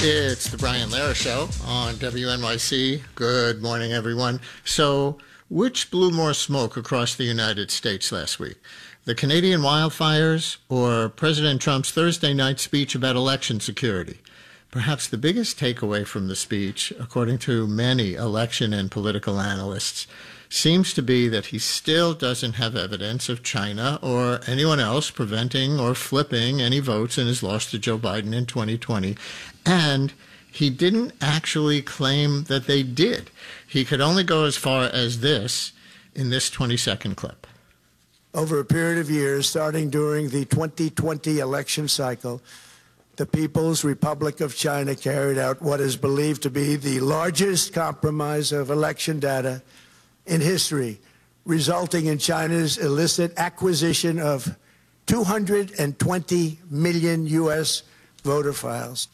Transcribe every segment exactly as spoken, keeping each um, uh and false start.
It's the Brian Lehrer Show on W N Y C. Good morning, everyone. So, which blew more smoke across the United States last week? The Canadian wildfires or President Trump's Thursday night speech about election security? Perhaps the biggest takeaway from the speech, according to many election and political analysts, seems to be that he still doesn't have evidence of China or anyone else preventing or flipping any votes in his loss to Joe Biden in twenty twenty. And he didn't actually claim that they did. He could only go as far as this in this twenty-second clip. Over a period of years, starting during the twenty twenty election cycle, the People's Republic of China carried out what is believed to be the largest compromise of election data in history, resulting in China's illicit acquisition of two hundred twenty million U S voter files.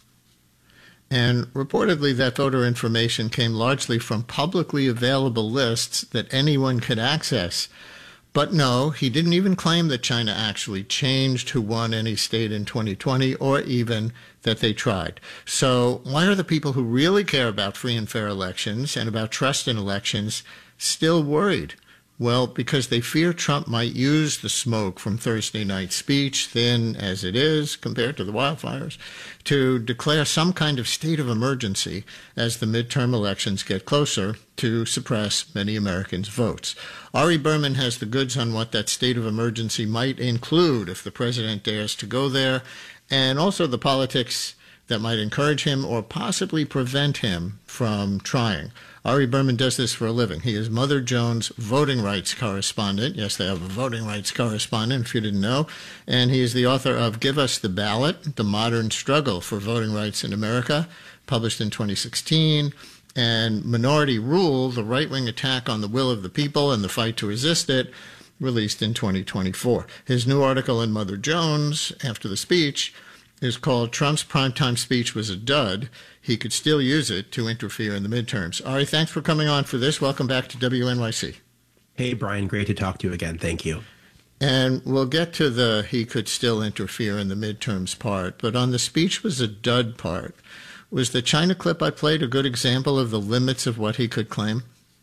And reportedly, that voter information came largely from publicly available lists that anyone could access. But no, he didn't even claim that China actually changed who won any state in twenty twenty, or even that they tried. So why are the people who really care about free and fair elections and about trust in elections still worried? Well, because they fear Trump might use the smoke from Thursday night's speech, thin as it is compared to the wildfires, to declare some kind of state of emergency as the midterm elections get closer to suppress many Americans' votes. Ari Berman has the goods on what that state of emergency might include if the president dares to go there, and also the politics that might encourage him or possibly prevent him from trying. Ari Berman does this for a living. He is Mother Jones' voting rights correspondent. Yes, they have a voting rights correspondent, if you didn't know. And he is the author of Give Us the Ballot, The Modern Struggle for Voting Rights in America, published in twenty sixteen. And Minority Rule, The Right-Wing Attack on the Will of the People and the Fight to Resist It, released in twenty twenty-four. His new article in Mother Jones, after the speech, is called Trump's Primetime Speech Was a Dud. He could still use it to interfere in the midterms. Ari, thanks for coming on for this. Welcome back to W N Y C. Hey, Brian. Great to talk to you again. Thank you. And we'll get to the he could still interfere in the midterms part. But on the speech was a dud part, was the China clip I played a good example of the limits of what he could claim?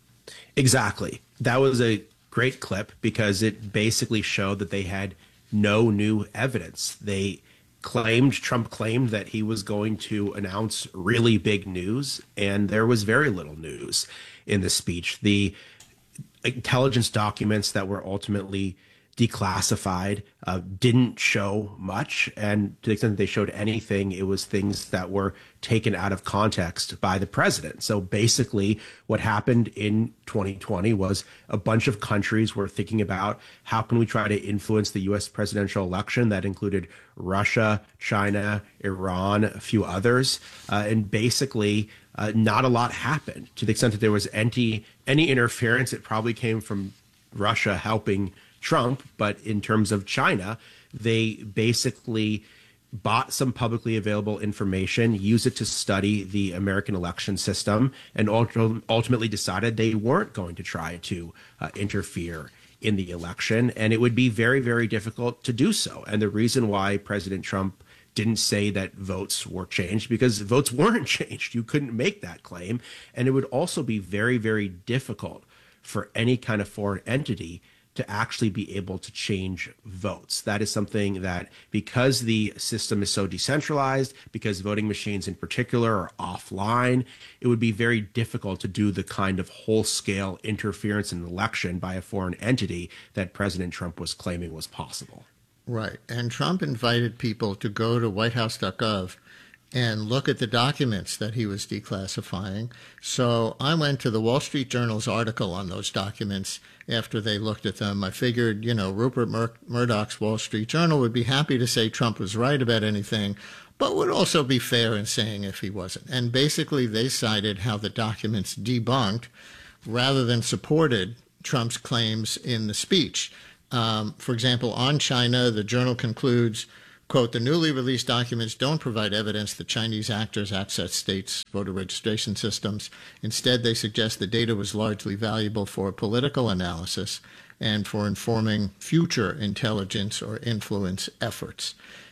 Exactly. That was a great clip because it basically showed that they had no new evidence. They claimed, Trump claimed that he was going to announce really big news, and there was very little news in the speech. The intelligence documents that were ultimately declassified uh, didn't show much, and to the extent that they showed anything, it was things that were taken out of context by the president. So basically what happened in twenty twenty was a bunch of countries were thinking about how can we try to influence the U S presidential election. That included Russia, China, Iran, a few others, uh, and basically uh, not a lot happened. To the extent that there was any any interference, it probably came from Russia helping Trump, but in terms of China, they basically bought some publicly available information, used it to study the American election system, and ultimately decided they weren't going to try to uh, interfere in the election. And it would be very, very difficult to do so. And the reason why President Trump didn't say that votes were changed, because votes weren't changed. You couldn't make that claim. And it would also be very, very difficult for any kind of foreign entity to actually be able to change votes. That is something that, because the system is so decentralized, because voting machines in particular are offline, it would be very difficult to do the kind of whole-scale interference in an election by a foreign entity that President Trump was claiming was possible. Right. And Trump invited people to go to white house dot gov and look at the documents that he was declassifying. So I went to the Wall Street Journal's article on those documents after they looked at them. I figured, you know, Rupert Mur- Murdoch's Wall Street Journal would be happy to say Trump was right about anything, but would also be fair in saying if he wasn't. And basically they cited how the documents debunked rather than supported Trump's claims in the speech. Um, for example, on China, the Journal concludes, quote, the newly released documents don't provide evidence that Chinese actors access states' voter registration systems. Instead, they suggest the data was largely valuable for political analysis and for informing future intelligence or influence efforts.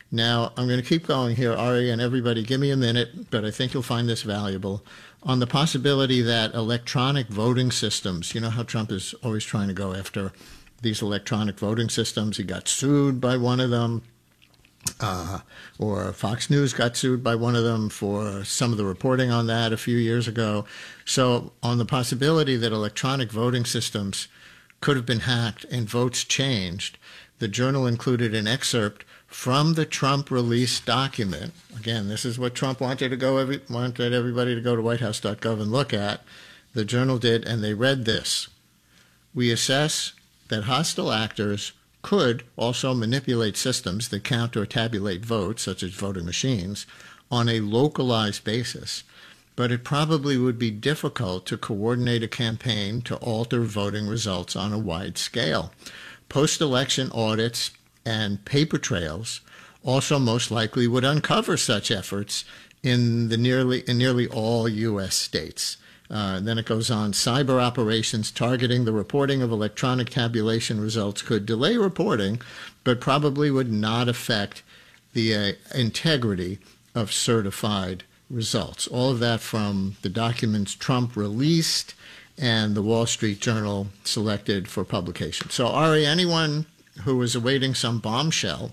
Now, I'm going to keep going here, Ari, and everybody, give me a minute, but I think you'll find this valuable. On the possibility that electronic voting systems, you know how Trump is always trying to go after these electronic voting systems. He got sued by one of them, uh, or Fox News got sued by one of them for some of the reporting on that a few years ago. So on the possibility that electronic voting systems could have been hacked and votes changed, the Journal included an excerpt from the Trump released document. Again, this is what Trump wanted to go every, wanted everybody to go to white house dot gov and look at. The Journal did, and they read this. We assess that hostile actors could also manipulate systems that count or tabulate votes, such as voting machines, on a localized basis, but it probably would be difficult to coordinate a campaign to alter voting results on a wide scale. Post-election audits and paper trails also most likely would uncover such efforts in the nearly in nearly all U S states. Uh, then it goes on, cyber operations targeting the reporting of electronic tabulation results could delay reporting, but probably would not affect the uh, integrity of certified results. All of that from the documents Trump released and the Wall Street Journal selected for publication. So, Ari, anyone who was awaiting some bombshell,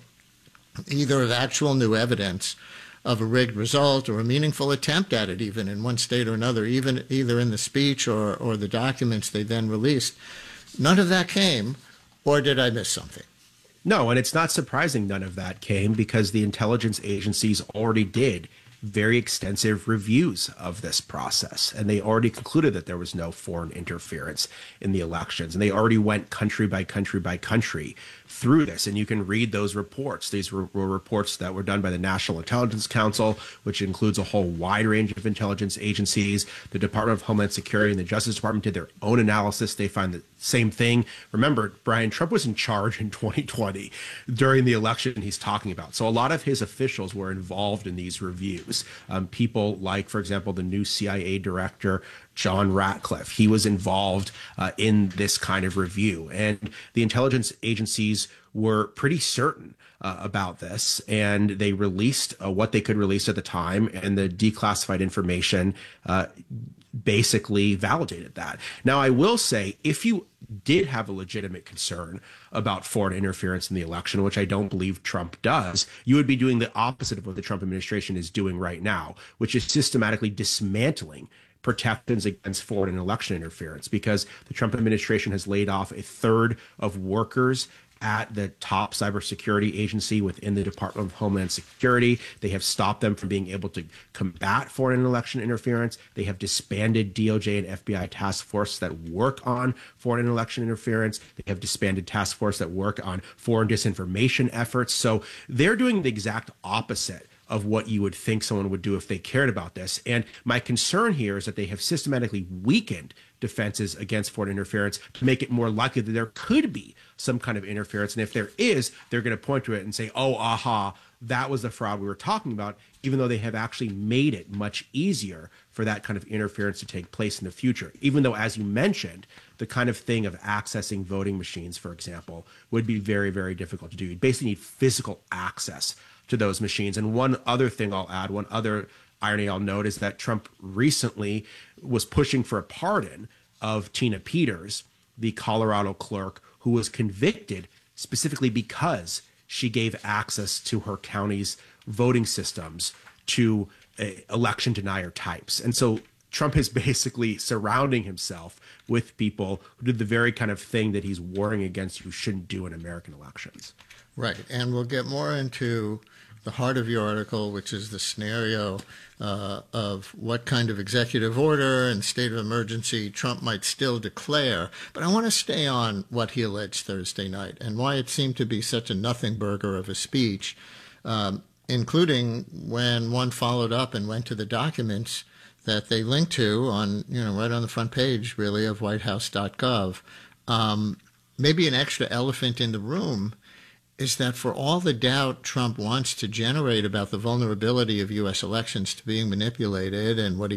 either of actual new evidence of a rigged result or a meaningful attempt at it, even in one state or another, even either in the speech or, or the documents they then released, none of that came, or did I miss something? No, and it's not surprising none of that came because the intelligence agencies already did very extensive reviews of this process, and they already concluded that there was no foreign interference in the elections, and they already went country by country by country through this, and you can read those reports. These were, were reports that were done by the National Intelligence Council, which includes a whole wide range of intelligence agencies. The Department of Homeland Security and the Justice Department did their own analysis. They found the same thing. Remember, Brian, Trump was in charge in twenty twenty during the election he's talking about. So a lot of his officials were involved in these reviews. Um, people like, for example, the new C I A director, John Ratcliffe. He was involved uh, in this kind of review. And the intelligence agencies were pretty certain uh, about this. And they released uh, what they could release at the time. And the declassified information uh, basically validated that. Now, I will say, if you did have a legitimate concern about foreign interference in the election, which I don't believe Trump does, you would be doing the opposite of what the Trump administration is doing right now, which is systematically dismantling protections against foreign election interference, because the Trump administration has laid off a third of workers at the top cybersecurity agency within the Department of Homeland Security. They have stopped them from being able to combat foreign election interference. They have disbanded D O J and F B I task forces that work on foreign election interference. They have disbanded task forces that work on foreign disinformation efforts. So they're doing the exact opposite of what you would think someone would do if they cared about this. And my concern here is that they have systematically weakened defenses against foreign interference to make it more likely that there could be some kind of interference. And if there is, they're going to point to it and say, oh, aha, that was the fraud we were talking about, even though they have actually made it much easier for that kind of interference to take place in the future. Even though, as you mentioned, the kind of thing of accessing voting machines, for example, would be very, very difficult to do. You basically need physical access to those machines. And one other thing I'll add, one other irony I'll note, is that Trump recently was pushing for a pardon of Tina Peters, the Colorado clerk who was convicted specifically because she gave access to her county's voting systems to uh, election denier types. And so Trump is basically surrounding himself with people who did the very kind of thing that he's warring against you shouldn't do in American elections. Right. And we'll get more into the heart of your article, which is the scenario uh, of what kind of executive order and state of emergency Trump might still declare. But I want to stay on what he alleged Thursday night and why it seemed to be such a nothing burger of a speech, um, including when one followed up and went to the documents that they linked to on, you know, right on the front page, really, of white house dot gov. Um, maybe an extra elephant in the room is that for all the doubt Trump wants to generate about the vulnerability of U S elections to being manipulated and what he